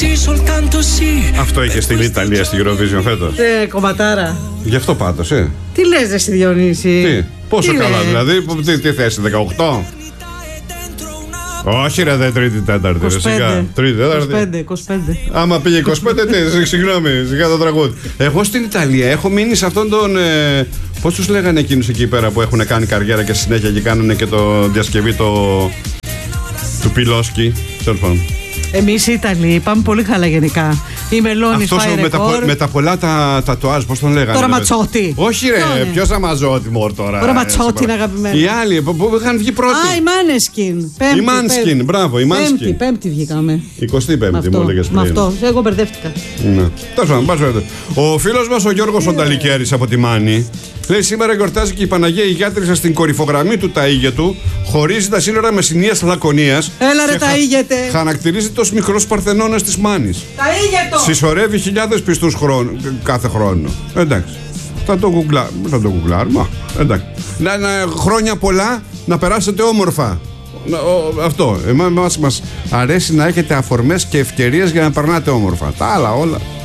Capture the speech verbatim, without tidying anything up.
Αυτό είχε στην Ιταλία στην Eurovision φέτος. Ε, κομματάρα. Γι' αυτό πάντως, ε. Τι λες, ρε στη Διονύση? Τι, πόσο τι καλά λες? δηλαδή, τι, τι θέση, δεκαοκτώ. Όχι ρε, δεν τρίτη, τέταρτη, ρε, σιγά. Τρίτη, τέταρτη. είκοσι πέντε, είκοσι πέντε. Άμα πήγε είκοσι πέντε, τι, συγγνώμη, σιγά το τραγούδι. Εγώ στην Ιταλία έχω μείνει σε αυτόν τον. Ε, πώς τους λέγανε εκείνους εκεί πέρα που έχουν κάνει καριέρα και συνέχεια και κάνουν και το διασκευή το. Του Πιλόσκι. Τέλος πάντων. Εμείς οι Ιταλοί πάμε πολύ καλά γενικά. Η Μελώνη φάει με, τα, με τα πολλά τα τατουάζ, πώς τον λέγανε. Το Ραματσότη. Όχι ρε, ποιος Ραματσότη μωρ τώρα. Ο Ραματσότη είναι αγαπημένο. Οι άλλοι που, που είχαν βγει πρώτοι. Α, η Μάνεσκιν. Πέμπτη, η Μάνσκιν, μπράβο, η Μάνσκιν. Πέμπτη, πέμπτη βγήκαμε. εικοστή πέμπτη μου έλεγες πριν. Με αυτό, εγώ μπερδεύτηκα. Ναι. Τέλος πάντων, ο φίλος μας ο Γιώργος ο Νταλικέρης από τη Μάνη λέει: σήμερα γιορτάζει και η Παναγία η Γιάτρισα στην κορυφογραμμή του ταΐγε του. Χωρίζει τα σύνορα Μεσσηνίας Λακωνίας. Έλα ρε, ταΐγεται. Χαρακτηρίζεται ως μικρός Παρθενώνας της Μάνης. Ταΐγετο. Συσσωρεύει χιλιάδες πιστούς χρόνο, κάθε χρόνο. Εντάξει. Θα το γκουγκλάρουμε. Θα το γκουγκλάρουμε. Εντάξει. Να, να, χρόνια πολλά να περάσετε όμορφα. Να, ο, αυτό. Εμάς μας αρέσει να έχετε αφορμές και ευκαιρίες για να περνάτε όμορφα. Τα άλλα όλα.